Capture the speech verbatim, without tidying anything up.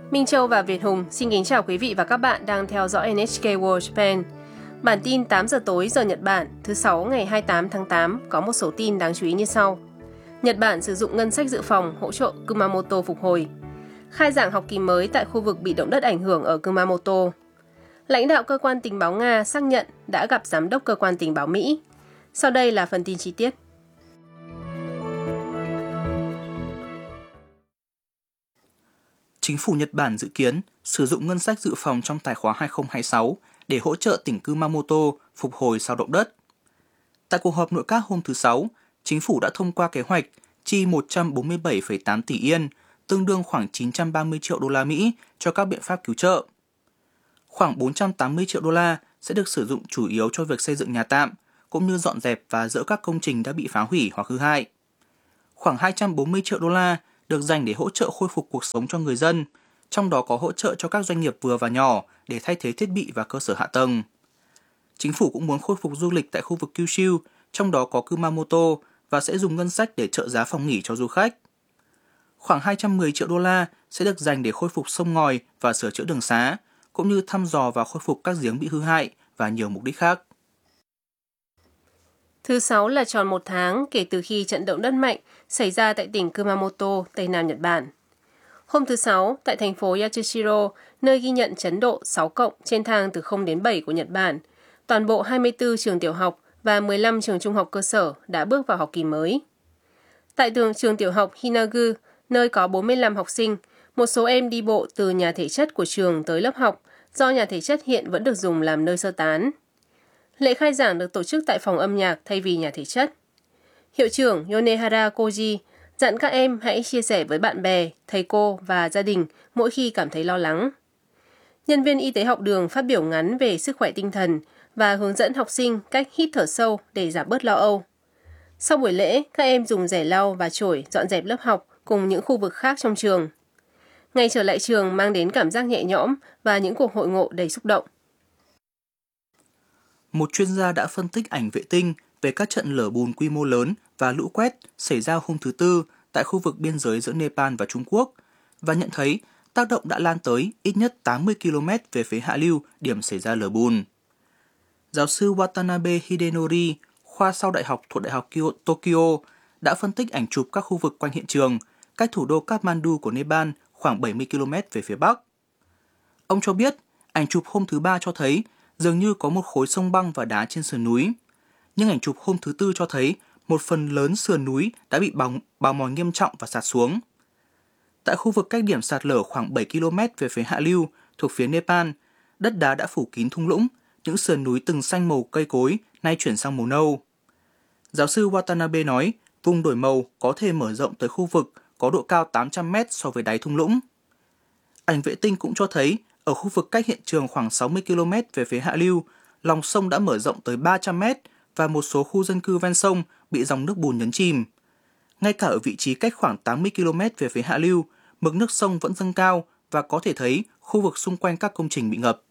Minh Châu và Việt Hùng xin kính chào quý vị và các bạn đang theo dõi en hát kê World Japan. Bản tin tám giờ tối giờ Nhật Bản thứ Sáu ngày hai mươi tám tháng tám có một số tin đáng chú ý như sau. Nhật Bản sử dụng ngân sách dự phòng hỗ trợ Kumamoto phục hồi. Khai giảng học kỳ mới tại khu vực bị động đất ảnh hưởng ở Kumamoto. Lãnh đạo cơ quan tình báo Nga xác nhận đã gặp giám đốc cơ quan tình báo Mỹ. Sau đây là phần tin chi tiết. Chính phủ Nhật Bản dự kiến sử dụng ngân sách dự phòng trong tài khóa hai không hai sáu để hỗ trợ tỉnh Kumamoto phục hồi sau động đất. Tại cuộc họp nội các hôm thứ Sáu, chính phủ đã thông qua kế hoạch chi một trăm bốn mươi bảy phẩy tám tỷ yên, tương đương khoảng chín trăm ba mươi triệu đô la Mỹ cho các biện pháp cứu trợ. Khoảng bốn trăm tám mươi triệu đô la sẽ được sử dụng chủ yếu cho việc xây dựng nhà tạm, cũng như dọn dẹp và dỡ các công trình đã bị phá hủy hoặc hư hại. Khoảng hai trăm bốn mươi triệu đô la được dành để hỗ trợ khôi phục cuộc sống cho người dân, trong đó có hỗ trợ cho các doanh nghiệp vừa và nhỏ để thay thế thiết bị và cơ sở hạ tầng. Chính phủ cũng muốn khôi phục du lịch tại khu vực Kyushu, trong đó có Kumamoto, và sẽ dùng ngân sách để trợ giá phòng nghỉ cho du khách. Khoảng hai trăm mười triệu đô la sẽ được dành để khôi phục sông ngòi và sửa chữa đường xá, cũng như thăm dò và khôi phục các giếng bị hư hại và nhiều mục đích khác. Thứ Sáu là tròn một tháng kể từ khi trận động đất mạnh xảy ra tại tỉnh Kumamoto, Tây Nam Nhật Bản. Hôm thứ Sáu, tại thành phố Yatsushiro, nơi ghi nhận chấn độ sáu cộng trên thang từ không đến bảy của Nhật Bản, toàn bộ hai mươi tư trường tiểu học và mười lăm trường trung học cơ sở đã bước vào học kỳ mới. Tại trường, trường tiểu học Hinagu, nơi có bốn mươi lăm học sinh, một số em đi bộ từ nhà thể chất của trường tới lớp học do nhà thể chất hiện vẫn được dùng làm nơi sơ tán. Lễ khai giảng được tổ chức tại phòng âm nhạc thay vì nhà thể chất. Hiệu trưởng Yonehara Koji dặn các em hãy chia sẻ với bạn bè, thầy cô và gia đình mỗi khi cảm thấy lo lắng. Nhân viên y tế học đường phát biểu ngắn về sức khỏe tinh thần và hướng dẫn học sinh cách hít thở sâu để giảm bớt lo âu. Sau buổi lễ, các em dùng rẻ lau và chổi dọn dẹp lớp học cùng những khu vực khác trong trường. Ngày trở lại trường mang đến cảm giác nhẹ nhõm và những cuộc hội ngộ đầy xúc động. Một chuyên gia đã phân tích ảnh vệ tinh về các trận lở bùn quy mô lớn và lũ quét xảy ra hôm thứ Tư tại khu vực biên giới giữa Nepal và Trung Quốc và nhận thấy tác động đã lan tới ít nhất tám mươi ki lô mét về phía hạ lưu điểm xảy ra lở bùn. Giáo sư Watanabe Hidenori, khoa sau đại học thuộc Đại học Tokyo, đã phân tích ảnh chụp các khu vực quanh hiện trường, cách thủ đô Kathmandu của Nepal khoảng bảy mươi ki lô mét về phía bắc. Ông cho biết, ảnh chụp hôm thứ Ba cho thấy dường như có một khối sông băng và đá trên sườn núi. Nhưng ảnh chụp hôm thứ Tư cho thấy một phần lớn sườn núi đã bị bào, bào mòn nghiêm trọng và sạt xuống. Tại khu vực cách điểm sạt lở khoảng bảy ki lô mét về phía hạ lưu thuộc phía Nepal, đất đá đã phủ kín thung lũng, những sườn núi từng xanh màu cây cối nay chuyển sang màu nâu. Giáo sư Watanabe nói vùng đổi màu có thể mở rộng tới khu vực có độ cao tám trăm mét so với đáy thung lũng. Ảnh vệ tinh cũng cho thấy ở khu vực cách hiện trường khoảng sáu mươi ki lô mét về phía hạ lưu, lòng sông đã mở rộng tới ba trăm mét và một số khu dân cư ven sông bị dòng nước bùn nhấn chìm. Ngay cả ở vị trí cách khoảng tám mươi ki lô mét về phía hạ lưu, mực nước sông vẫn dâng cao và có thể thấy khu vực xung quanh các công trình bị ngập.